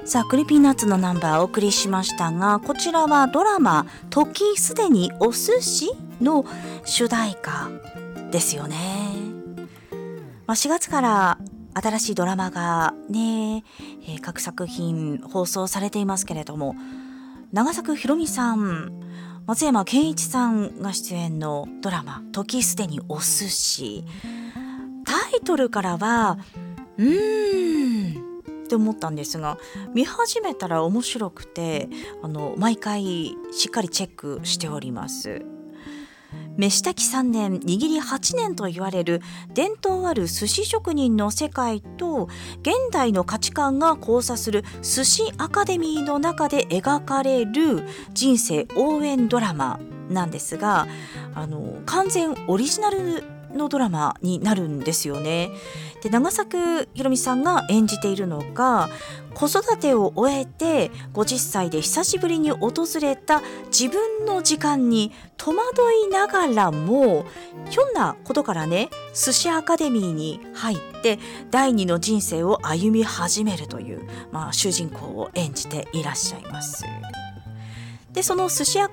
さあクリピーナッツのナンバーお送りしましたが、こちらはドラマ時すでにお寿司の主題歌ですよね。4月から新しいドラマがね、各作品放送されていますけれども、長作ひろみさん、松山ケンイチさんが出演のドラマ時すでにお寿司、タイトルからはって思ったんですが、見始めたら面白くて、毎回しっかりチェックしております。飯炊き3年握り8年と言われる伝統ある寿司職人の世界と現代の価値観が交差する寿司アカデミーの中で描かれる人生応援ドラマなんですが、完全オリジナルのドラマになるんですよね。で、長作ひろみさんが演じているのが、子育てを終えて50歳で久しぶりに訪れた自分の時間に戸惑いながらも、ひょんなことからね、寿司アカデミーに入って第二の人生を歩み始めるという、主人公を演じていらっしゃいます。で、その寿司アカ